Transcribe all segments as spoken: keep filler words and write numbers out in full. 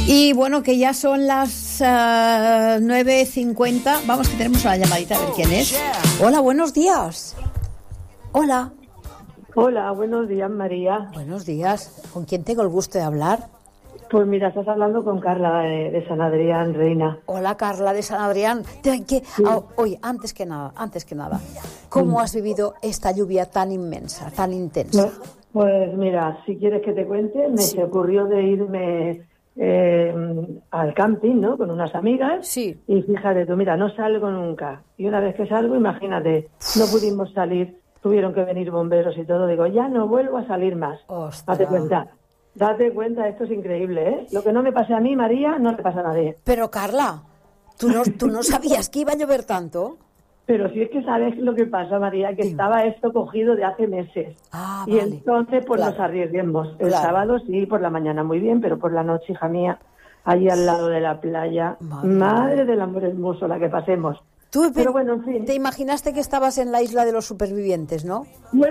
Y bueno, que ya son las uh, nueve cincuenta. Vamos, que tenemos una llamadita, a ver quién es. Hola, buenos días. Hola. Hola, buenos días, María. Buenos días. ¿Con quién tengo el gusto de hablar? Pues mira, estás hablando con Carla de, de San Adrián, Reina. Hola, Carla de San Adrián. Te- que- Sí. ah, oye, antes que nada, antes que nada, ¿cómo has vivido esta lluvia tan inmensa, tan intensa? No, Pues mira, si quieres que te cuente, me Sí. se ocurrió de irme eh, al camping, ¿no? Con unas amigas. Sí. Y fíjate tú, mira, no salgo nunca. Y una vez que salgo, imagínate, no pudimos salir, tuvieron que venir bomberos y todo. Digo, ya no vuelvo a salir más. Ostras. Date cuenta. Date cuenta, esto es increíble, ¿eh? Lo que no me pase a mí, María, no le pasa a nadie. Pero, Carla, ¿tú no, tú no sabías que iba a llover tanto? Pero si es que sabes lo que pasa, María, que Dime. estaba esto cogido de hace meses. Ah, y vale. entonces, pues Claro. nos arriesguemos. El Claro. sábado sí, por la mañana muy bien, pero por la noche, hija mía, allí al lado de la playa, Madre madre, mía. del amor hermoso, la que pasemos. Tú Pero bueno, en fin. te imaginaste que estabas en la isla de los supervivientes, ¿no? Pues,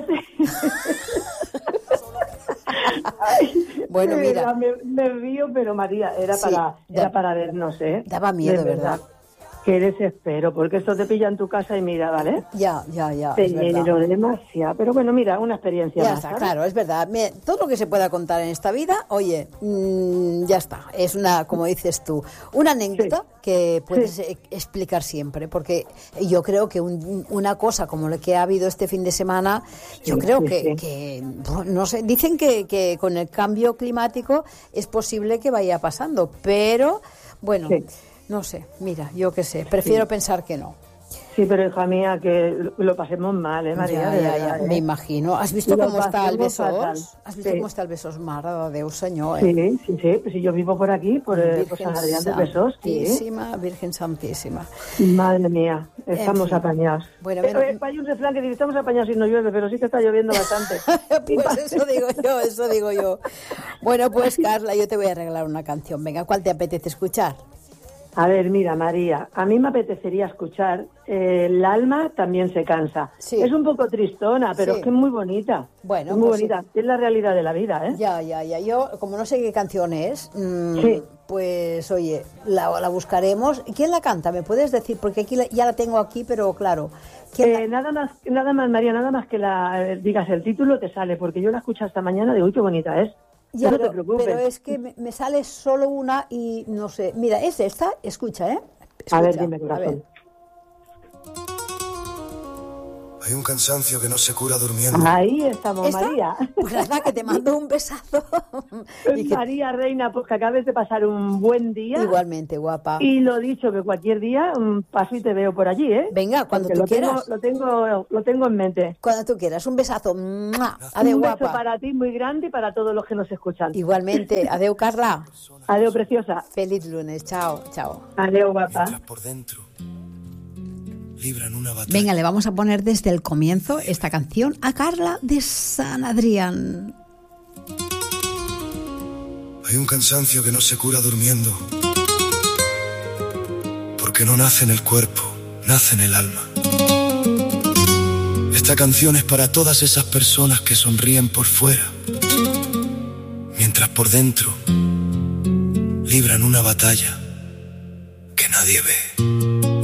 Ay, Bueno, de mira. verdad, Me, me río, pero María, era, Sí, para, da- era para vernos, ¿eh? daba miedo, De ¿verdad? Qué desespero, porque esto te pilla en tu casa y mira, ¿vale? Ya, ya, ya, es verdad. Pero demasiado. Pero bueno, mira, una experiencia Ya más, está, ¿sabes? claro, es verdad. Mira, todo lo que se pueda contar en esta vida, oye, mmm, ya está. Es una, como dices tú, una anécdota Sí. que puedes Sí. eh, explicar siempre, porque yo creo que un- una cosa como la que ha habido este fin de semana, yo Sí, creo sí, que, sí. que, no sé, dicen que, que con el cambio climático es posible que vaya pasando, pero bueno, Sí. no sé, mira, yo qué sé, prefiero pensar que no. Sí, pero hija mía, que lo pasemos mal, ¿eh, María? Ya, De ya, verdad, ya, ¿eh? me imagino. ¿Has visto Lo cómo está el pasemos fatal. Besós? ¿Has visto Sí. cómo está el Besós? Mare de Déu, senyor, eh? Sí, sí, sí. Pues si yo vivo por aquí, por, eh, por Virgen San Adrián de Besós, sí. Santísima, Virgen Santísima. Madre mía, estamos fin. apañados. Bueno, Eh, menos- eh, hay un refrán que dice, estamos apañados y no llueve, pero sí que está lloviendo bastante. Pues eso digo yo, eso digo yo. Bueno, pues Carla, yo te voy a regalar una canción. Venga, ¿cuál te apetece escuchar? A ver, mira, María, a mí me apetecería escuchar eh, El alma también se cansa. Sí. Es un poco tristona, pero Sí. es que es muy bonita. Bueno, es muy pues sí. bonita. Es la realidad de la vida, ¿eh? Ya, ya, ya. Yo, como no sé qué canción es, mm, Sí. pues oye, la, la buscaremos. ¿Quién la canta? ¿Me puedes decir? Porque aquí la- ya la tengo aquí, pero claro. ¿quién la- Eh, nada más, nada más, María, nada más que la eh, digas el título te sale, porque yo la escuché esta mañana y digo, uy, qué bonita es. Ya, no te pero, preocupes. pero es que me, me sale solo una y no sé. Mira, es esta, escucha, ¿eh? A ver, Escucha, dime, a ver. corazón. Hay un cansancio que no se cura durmiendo. Ahí estamos, ¿Esta? María. Pues nada, que te mando un besazo. Y que- María Reina, pues que acabes de pasar un buen día. Igualmente, guapa. Y lo dicho, que cualquier día mm, paso y te veo por allí, ¿eh? Venga, cuando Porque tú lo tengo- quieras. lo tengo, lo tengo en mente. Cuando tú quieras. Un besazo. ¡Mua! Adeu, Un beso guapa. para ti muy grande y para todos los que nos escuchan. Igualmente. Adeu, Carla. Adeu, preciosa. Feliz lunes. Chao, chao. Adeu, guapa. Mientras por dentro libran una batalla. Venga, le vamos a poner desde el comienzo esta canción a Carla de San Adrián. Hay un cansancio que no se cura durmiendo. Porque no nace en el cuerpo, nace en el alma. Esta canción es para todas esas personas que sonríen por fuera, mientras por dentro libran una batalla que nadie ve.